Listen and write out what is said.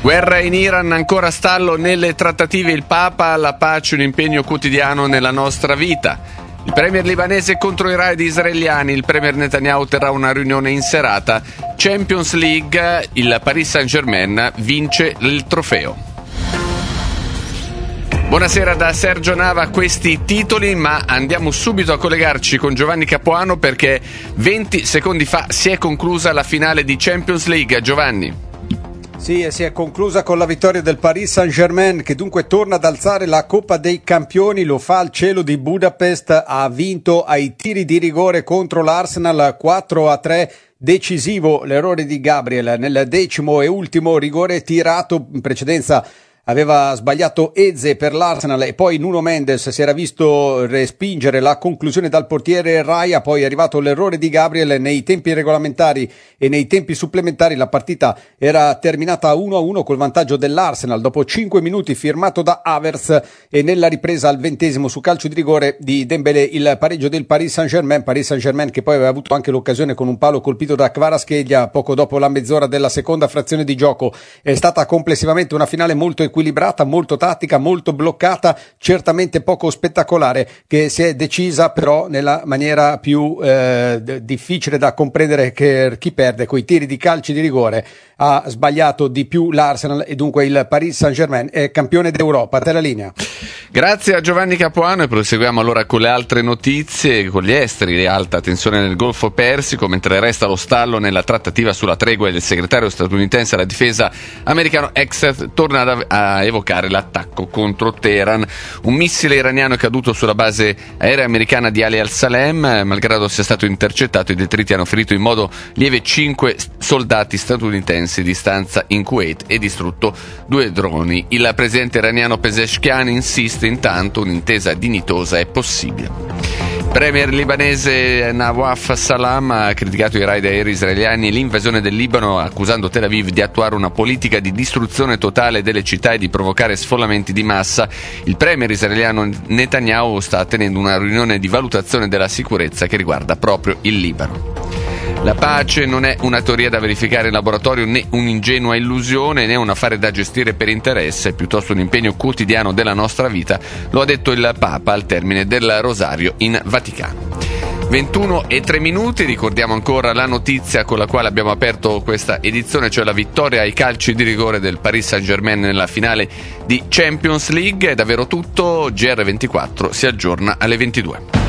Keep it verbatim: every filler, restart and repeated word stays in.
Guerra in Iran, ancora stallo nelle trattative il Papa, la pace un impegno quotidiano nella nostra vita. Il premier libanese contro i raid israeliani, il premier Netanyahu terrà una riunione in serata. Champions League, il Paris Saint-Germain vince il trofeo. Buonasera da Sergio Nava, questi titoli, ma andiamo subito a collegarci con Giovanni Capuano perché venti secondi fa si è conclusa la finale di Champions League. Giovanni. Sì, e si è conclusa con la vittoria del Paris Saint-Germain, che dunque torna ad alzare la Coppa dei Campioni, lo fa al cielo di Budapest, ha vinto ai tiri di rigore contro l'Arsenal quattro a tre. Decisivo l'errore di Gabriel nel decimo e ultimo rigore tirato. In precedenza aveva sbagliato Eze per l'Arsenal e poi Nuno Mendes si era visto respingere la conclusione dal portiere Raya, poi è arrivato l'errore di Gabriel. Nei tempi regolamentari e nei tempi supplementari la partita era terminata uno a uno col vantaggio dell'Arsenal dopo cinque minuti, firmato da Havertz, e nella ripresa al ventesimo su calcio di rigore di Dembélé il pareggio del Paris Saint-Germain. Paris Saint-Germain che poi aveva avuto anche l'occasione con un palo colpito da Kvaratskhelia poco dopo la mezz'ora della seconda frazione di gioco. È stata complessivamente una finale molto equilibrata, molto tattica, molto bloccata, certamente poco spettacolare, che si è decisa però nella maniera più eh, d- difficile da comprendere, che chi perde coi tiri di calci di rigore ha sbagliato di più l'Arsenal e dunque il Paris Saint-Germain è campione d'Europa. Te la linea. Grazie a Giovanni Capuano e proseguiamo allora con le altre notizie, con gli esteri. Alta tensione nel Golfo Persico mentre resta lo stallo nella trattativa sulla tregua del segretario statunitense alla difesa americano Exet torna ad, a evocare l'attacco contro Teheran. Un missile iraniano è caduto sulla base aerea americana di Ali al-Salem, malgrado sia stato intercettato. I detriti hanno ferito in modo lieve cinque soldati statunitensi di stanza in Kuwait e distrutto due droni. Il presidente iraniano Pezeshkian insiste intanto un'intesa dignitosa è possibile. Premier libanese Nawaf Salam ha criticato i raid aerei israeliani e l'invasione del Libano, accusando Tel Aviv di attuare una politica di distruzione totale delle città e di provocare sfollamenti di massa. Il premier israeliano Netanyahu sta tenendo una riunione di valutazione della sicurezza che riguarda proprio il Libano. La pace non è una teoria da verificare in laboratorio né un'ingenua illusione né un affare da gestire per interesse, è piuttosto un impegno quotidiano della nostra vita, lo ha detto il Papa al termine del Rosario in Vaticano. ventuno e tre minuti, ricordiamo ancora la notizia con la quale abbiamo aperto questa edizione, cioè la vittoria ai calci di rigore del Paris Saint-Germain nella finale di Champions League. È davvero tutto, G R ventiquattro si aggiorna alle ventidue.